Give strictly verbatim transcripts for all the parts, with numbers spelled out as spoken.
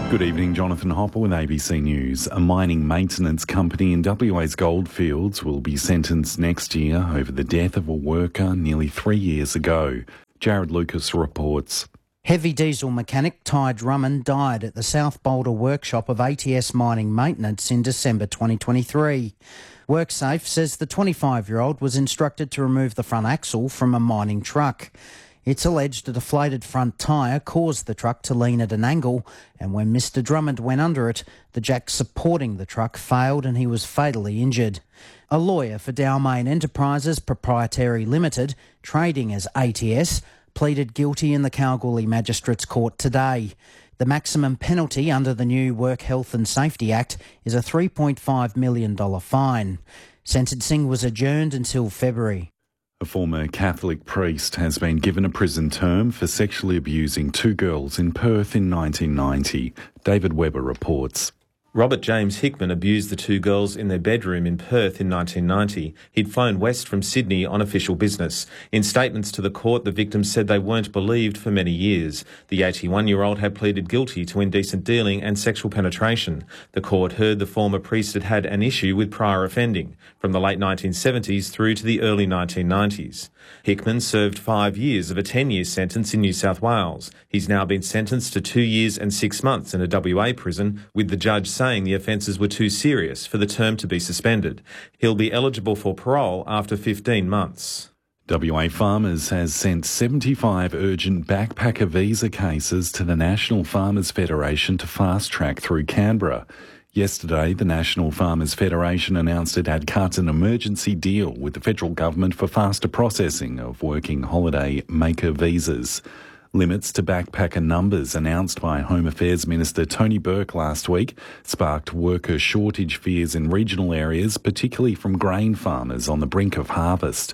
Good evening, Jonathan Hopper with A B C News. A mining maintenance company in W A's goldfields will be sentenced next year over the death of a worker nearly three years ago. Jared Lucas reports. Heavy diesel mechanic Ty Drummond died at the South Boulder workshop of A T S Mining Maintenance in December twenty twenty-three. WorkSafe says the twenty-five-year-old was instructed to remove the front axle from a mining truck. It's alleged a deflated front tyre caused the truck to lean at an angle, and when Mister Drummond went under it, the jack supporting the truck failed and he was fatally injured. A lawyer for Dowmain Enterprises Proprietary Limited, trading as A T S, pleaded guilty in the Kalgoorlie Magistrates Court today. The maximum penalty under the new Work Health and Safety Act is a three point five million dollars fine. Sentencing was adjourned until February. A former Catholic priest has been given a prison term for sexually abusing two girls in Perth in nineteen ninety. David Webber reports. Robert James Hickman abused the two girls in their bedroom in Perth in nineteen ninety. He'd flown west from Sydney on official business. In statements to the court, the victims said they weren't believed for many years. The eighty-one-year-old had pleaded guilty to indecent dealing and sexual penetration. The court heard the former priest had had an issue with prior offending from the late nineteen seventies through to the early nineteen nineties. Hickman served five years of a ten-year sentence in New South Wales. He's now been sentenced to two years and six months in a W A prison, with the judge saying the offences were too serious for the term to be suspended. He'll be eligible for parole after fifteen months. W A Farmers has sent seventy-five urgent backpacker visa cases to the National Farmers Federation to fast-track through Canberra. Yesterday, the National Farmers Federation announced it had cut an emergency deal with the federal government for faster processing of working holiday maker visas. Limits to backpacker numbers announced by Home Affairs Minister Tony Burke last week sparked worker shortage fears in regional areas, particularly from grain farmers on the brink of harvest.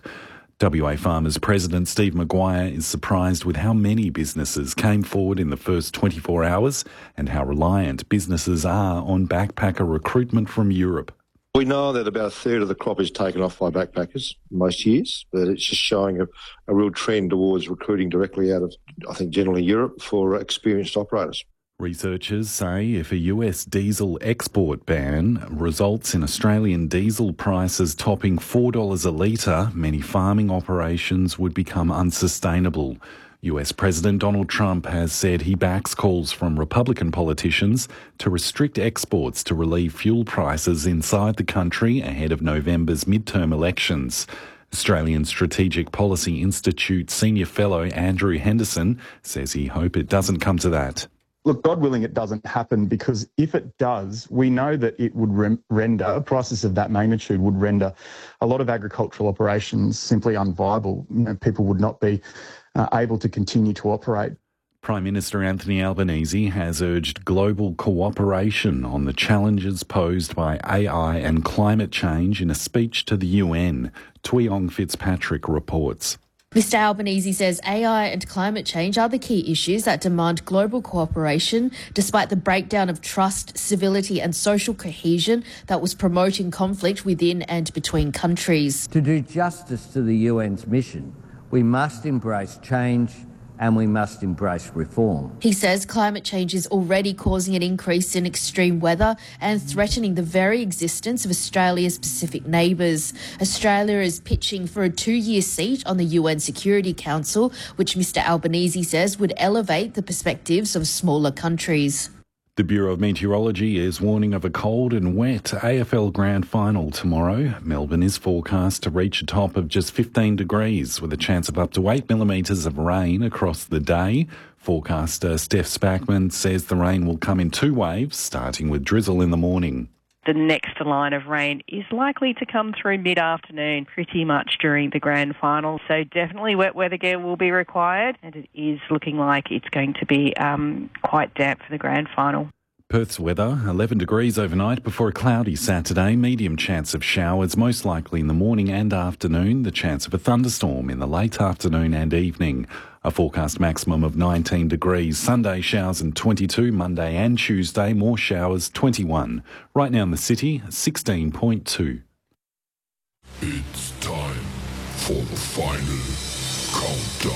W A Farmers President Steve Maguire is surprised with how many businesses came forward in the first twenty-four hours and how reliant businesses are on backpacker recruitment from Europe. We know that about a third of the crop is taken off by backpackers most years, but it's just showing a, a real trend towards recruiting directly out of, I think, generally Europe for experienced operators. Researchers say if a U S diesel export ban results in Australian diesel prices topping four dollars a litre, many farming operations would become unsustainable. U S President Donald Trump has said he backs calls from Republican politicians to restrict exports to relieve fuel prices inside the country ahead of November's midterm elections. Australian Strategic Policy Institute Senior Fellow Andrew Henderson says he hopes it doesn't come to that. Look, God willing, it doesn't happen, because if it does, we know that it would rem- render, prices of that magnitude would render a lot of agricultural operations simply unviable. You know, people would not be uh, able to continue to operate. Prime Minister Anthony Albanese has urged global cooperation on the challenges posed by A I and climate change in a speech to the U N. Tuyong Fitzpatrick reports. Mister Albanese says A I and climate change are the key issues that demand global cooperation, despite the breakdown of trust, civility and social cohesion that was promoting conflict within and between countries. To do justice to the U N's mission, we must embrace change and we must embrace reform. He says climate change is already causing an increase in extreme weather and threatening the very existence of Australia's Pacific neighbours. Australia is pitching for a two-year seat on the U N Security Council, which Mister Albanese says would elevate the perspectives of smaller countries. The Bureau of Meteorology is warning of a cold and wet A F L Grand Final tomorrow. Melbourne is forecast to reach a top of just fifteen degrees with a chance of up to eight millimetres of rain across the day. Forecaster Steph Spackman says the rain will come in two waves, starting with drizzle in the morning. The next line of rain is likely to come through mid-afternoon, pretty much during the grand final. So definitely wet weather gear will be required, and it is looking like it's going to be um, quite damp for the grand final. Perth's weather, eleven degrees overnight before a cloudy Saturday. Medium chance of showers, most likely in the morning and afternoon. The chance of a thunderstorm in the late afternoon and evening. A forecast maximum of nineteen degrees. Sunday showers and twenty-two. Monday and Tuesday more showers, twenty-one. Right now in the city, sixteen point two. It's time for the final countdown.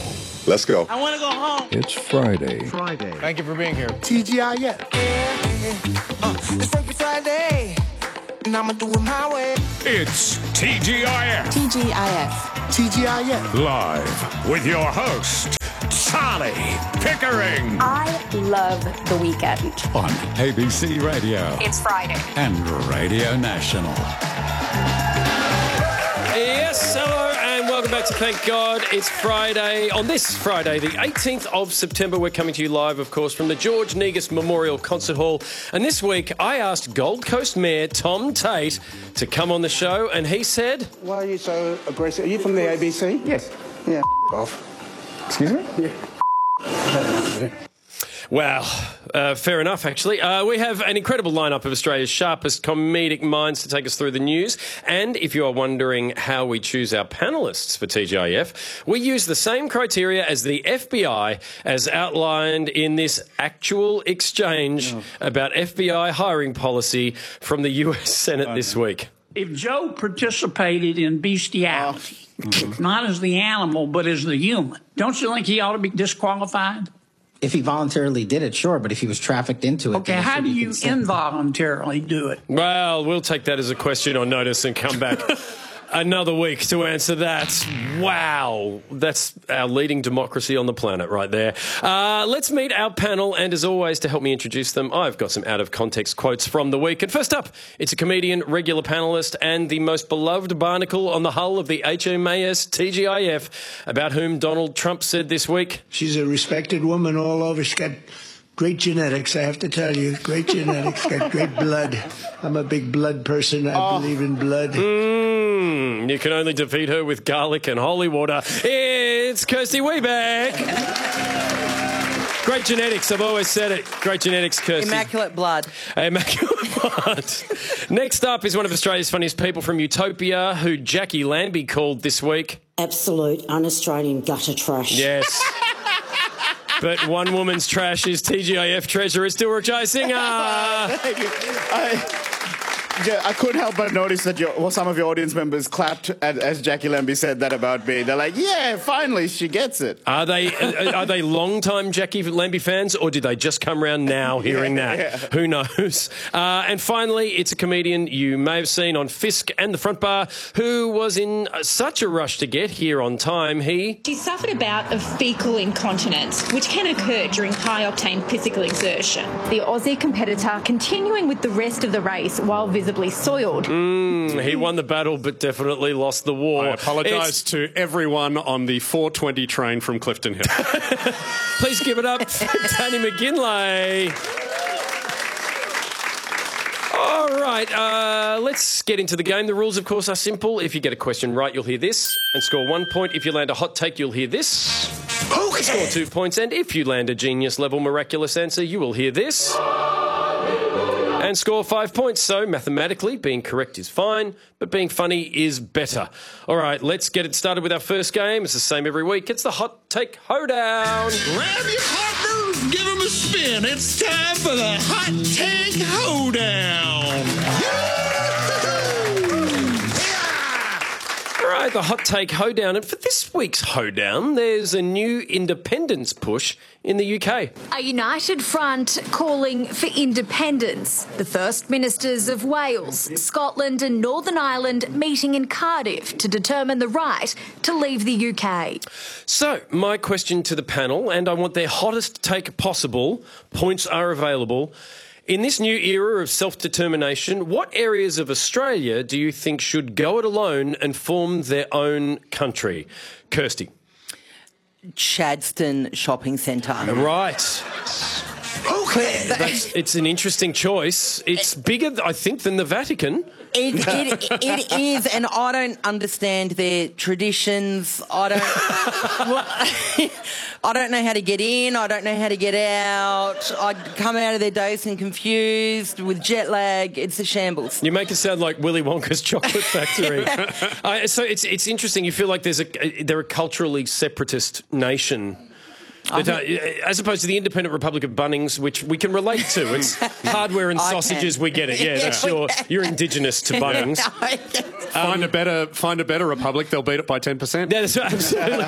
Let's go. I want to go home. It's Friday. Friday. Thank you for being here. T G I F. Uh, it's Funky Friday, and I'ma do it my way. It's T G I F. T G I F. T G I F. Live with your host, Charlie Pickering. I love the weekend. On A B C Radio. It's Friday. And Radio National. Yes, hello and welcome back to Thank God It's Friday. On this Friday, the eighteenth of September, we're coming to you live, of course, from the George Negus Memorial Concert Hall. And this week, I asked Gold Coast Mayor Tom Tate to come on the show, and he said... Why are you so aggressive? Are you from the A B C? Yes. Yeah, off. Excuse me? Yeah. Well, uh, fair enough, actually. Uh, we have an incredible lineup of Australia's sharpest comedic minds to take us through the news. And if you are wondering how we choose our panellists for T G I F, we use the same criteria as the F B I, as outlined in this actual exchange oh. about F B I hiring policy from the U S Senate oh, this no. week. If Joe participated in bestiality, oh. mm-hmm. not as the animal, but as the human, don't you think he ought to be disqualified? If he voluntarily did it, sure, but if he was trafficked into it... Okay, how do you consent. involuntarily do it? Well, we'll take that as a question on notice and come back another week to answer that. Wow, that's our leading democracy on the planet right there. Uh, let's meet our panel, and as always, to help me introduce them, I've got some out-of-context quotes from the week. And first up, it's a comedian, regular panellist, and the most beloved barnacle on the hull of the H M A S T G I F, about whom Donald Trump said this week... She's a respected woman all over. She's got great genetics, I have to tell you. Great genetics, got great blood. I'm a big blood person. I oh. believe in blood. Mm, you can only defeat her with garlic and holy water. It's Kirsty Wiebeck. Great genetics, I've always said it. Great genetics, Kirsty. Immaculate blood. Immaculate blood. Next up is one of Australia's funniest people from Utopia, who Jackie Lambie called this week... absolute un-Australian gutter trash. Yes. But one woman's trash is T G I F treasurer Dilruk Jayasinha. I, I couldn't help but notice that your, well, some of your audience members clapped at, as Jackie Lambie said that about me. They're like, yeah, finally, she gets it. Are they are they long-time Jackie Lambie fans, or did they just come around now hearing yeah, that? Yeah. Who knows? Uh, and finally, it's a comedian you may have seen on Fisk and the Front Bar, who was in such a rush to get here on time, he... She suffered a bout of fecal incontinence, which can occur during high-octane physical exertion. The Aussie competitor continuing with the rest of the race while visibly soiled. Mm, he won the battle but definitely lost the war. I apologise to everyone on the four twenty train from Clifton Hill. Please give it up for Danny McGinlay. All right, uh, let's get into the game. The rules, of course, are simple. If you get a question right, you'll hear this and score one point. If you land a hot take, you'll hear this. Okay. Score two points. And if you land a genius-level miraculous answer, you will hear this. And score five points. So, mathematically, being correct is fine, but being funny is better. All right, let's get it started with our first game. It's the same every week. It's the Hot Take Hoedown. Grab your partner, give him a spin. It's time for the Hot Take Hoedown. All right, the Hot Take Hoedown. And for this week's Hoedown, there's a new independence push in the U K. A united front calling for independence. The First Ministers of Wales, Scotland and Northern Ireland meeting in Cardiff to determine the right to leave the U K. So, my question to the panel, and I want their hottest take possible, points are available. In this new era of self-determination, what areas of Australia do you think should go it alone and form their own country? Kirsty. Chadstone Shopping Centre. Right. Okay. That's, it's an interesting choice. It's bigger, I think, than the Vatican. It, it, it is, and I don't understand their traditions. I don't. I don't know how to get in. I don't know how to get out. I come out of their days and confused with jet lag. It's a shambles. You make it sound like Willy Wonka's chocolate factory. uh, so it's it's interesting. You feel like there's a they're a culturally separatist nation. That, uh, as opposed to the independent Republic of Bunnings, which we can relate to. It's hardware and sausages, we get it. Yeah, that's your, you're indigenous to Bunnings. Find a better, find a better republic. They'll beat it by ten percent. Yeah, that's right, absolutely.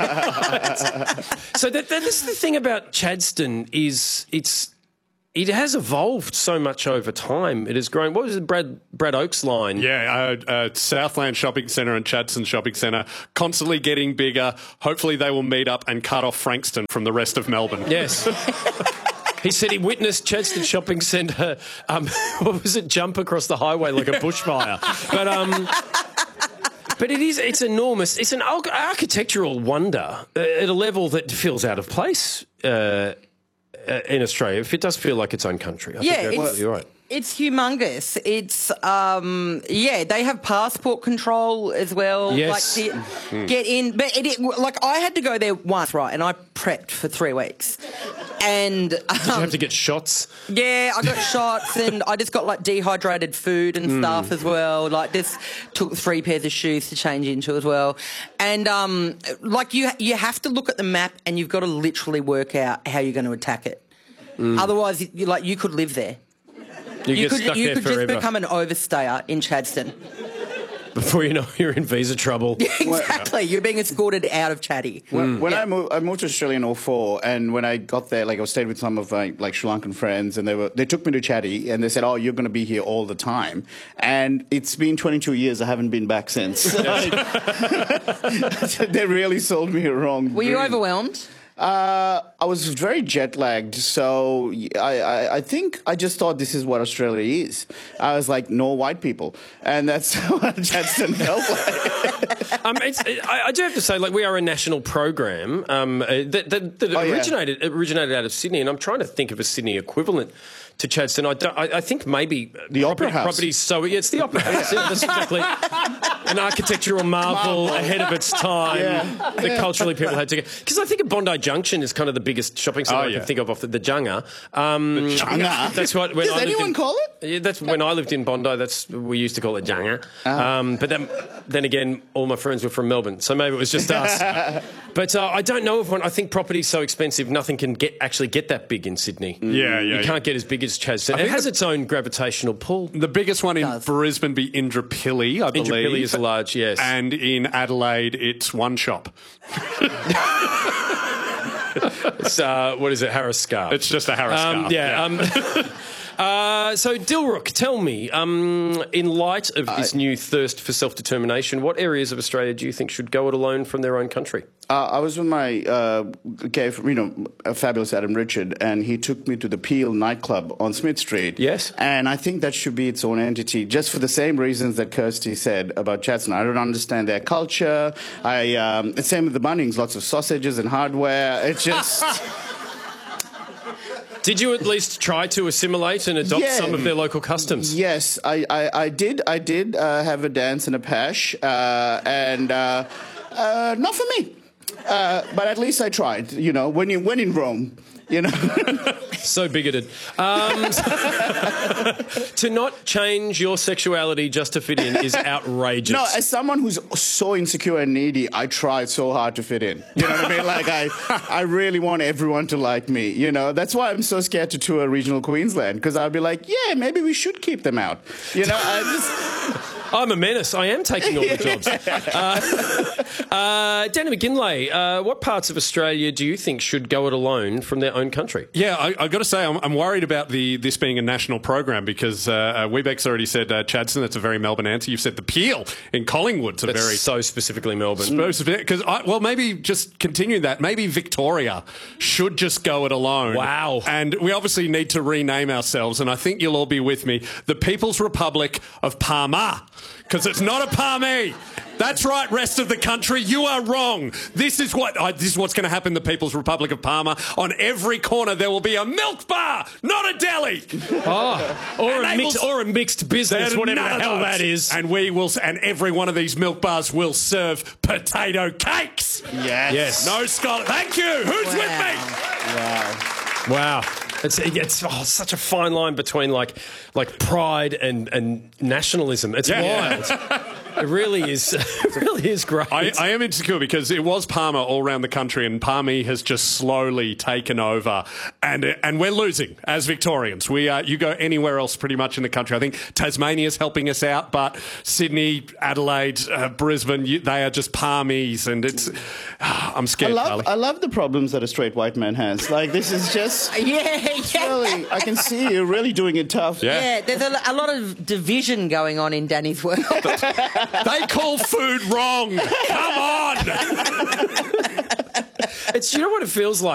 So that, that is the thing about Chadstone is it's it has evolved so much over time. It has grown. What was the Brad Brad Oakes line? Yeah, uh, uh, Southland Shopping Centre and Chadstone Shopping Centre constantly getting bigger. Hopefully, they will meet up and cut off Frankston from the rest of Melbourne. Yes. He said he witnessed Chadstone Shopping Centre, um, what was it, jump across the highway like a bushfire. But um, but it is, it's enormous. It's an architectural wonder uh, at a level that feels out of place uh, uh, in Australia. If it does feel like its own country. I yeah, think you're absolutely right. It's humongous. It's, um, yeah, they have passport control as well. Yes. Like, to get in. But, it, it, like, I had to go there once, right, and I prepped for three weeks. And... Um, Did you have to get shots? Yeah, I got shots and I just got, like, dehydrated food and Mm. stuff as well. Like, this took three pairs of shoes to change into as well. And, um, like, you, you have to look at the map and you've got to literally work out how you're going to attack it. Mm. Otherwise, you, like, you could live there. You, You get could, stuck you there could forever. just become an overstayer in Chadstone. Before you know, you're in visa trouble. Exactly. You're being escorted out of Chatty. When, when Yeah. I, moved, I moved to Australia in oh four, and when I got there, like I stayed with some of my like Sri Lankan friends, and they were they took me to Chatty, and they said, "Oh, you're going to be here all the time." And it's been twenty-two years. I haven't been back since. Like, they really sold me a wrong. Were you dream. overwhelmed? Uh, I was very jet lagged, so I, I, I think I just thought this is what Australia is. I was like, no white people, and that's what Chadstone felt like. um, it's, I, I do have to say, like, we are a national program um, uh, that, that, that Oh, yeah. originated originated out of Sydney, and I'm trying to think of a Sydney equivalent to Chadstone. I, don't, I, I think maybe the property, Opera House. Properties, so yeah, it's the Opera House. Yeah, that's exactly an architectural marvel, Marvel. ahead of its time Yeah. that Yeah. culturally people had to get. Because I think of Bondi Junction is kind of the biggest shopping centre Oh, I yeah. can think of off the, the Junga. Um, The Junga? That's what. When Does I lived anyone in, call it? Yeah, that's when I lived in Bondi. That's we used to call it Junga. Ah. Um, but then, then again, all my friends were from Melbourne, so maybe it was just us. But uh, I don't know if one. I think property's so expensive, nothing can get actually get that big in Sydney. Yeah, yeah, You yeah. can't get as big as Chadstone. I It think has the- its own gravitational pull. The biggest one in Does. Brisbane be Indooroopilly, I believe. Indooroopilly is large, yes. And in Adelaide, it's one shop. It's, uh, what is it, Harris Scarf? It's just a Harris Um, scarf. yeah. Um, uh, so, Dilrook, tell me, um, in light of this new thirst for self-determination, what areas of Australia do you think should go it alone from their own country? Uh, I was with my uh, gay, you know, a fabulous Adam Richard, and he took me to the Peel nightclub on Smith Street. Yes. And I think that should be its own entity, just for the same reasons that Kirsty said about Chadstone. I don't understand their culture. I um, the same with the Bunnings, lots of sausages and hardware. It's just. Did you at least try to assimilate and adopt Yeah. some of their local customs? Yes, I, I, I did. I did uh, have a dance and a pash, uh, and uh, uh, not for me. Uh, but at least I tried. You know, when you when in Rome, you know. So bigoted. Um, to not change your sexuality just to fit in is outrageous. No, as someone who's so insecure and needy, I tried so hard to fit in. You know what I mean? Like, I, I really want everyone to like me. You know, that's why I'm so scared to tour regional Queensland, because I'll be like, yeah, maybe we should keep them out. You know, I just. I'm a menace. I am taking all the jobs. Uh, uh, Danny McGinlay, uh, what parts of Australia do you think should go it alone from their own country? Yeah, I, I've got to say, I'm, I'm worried about the this being a national program because uh, uh, Webeck's already said uh, Chadstone. That's a very Melbourne answer. You've said the Peel in Collingwood's a That's very so specifically Melbourne. Because well, maybe just continue that. Maybe Victoria should just go it alone. Wow. And we obviously need to rename ourselves, and I think you'll all be with me. The People's Republic of Palma, because it's not a palmy. That's right, rest of the country. You are wrong. This is what uh, this is what's going to happen. The People's Republic of Palma. On every corner, there will be a milk bar, not a deli. Oh, or, And a they mixed, will- or a mixed business, There's whatever none the of hell those. that is. And we will, and every one of these milk bars will serve potato cakes. Yes. Yes. No scholar. Thank you. Who's Wow. with me? Wow. Wow. It's, it's oh, such a fine line between like like pride and, and nationalism. It's Yeah. wild. It really is. It really is great. I, I am insecure because it was Palmer all around the country, and Palmy has just slowly taken over, and and we're losing as Victorians. We uh, you go anywhere else, pretty much in the country. I think Tasmania's helping us out, but Sydney, Adelaide, uh, Brisbane, you, they are just Palmies, and it's. Uh, I'm scared. I love, Charlie. I love the problems that a straight white man has. Like this is just. Yeah, yeah. Really, I can see you really doing it tough. Yeah, yeah there's a, a lot of division going on in Danny's world. They call food wrong. Come on. It's, you know what it feels like?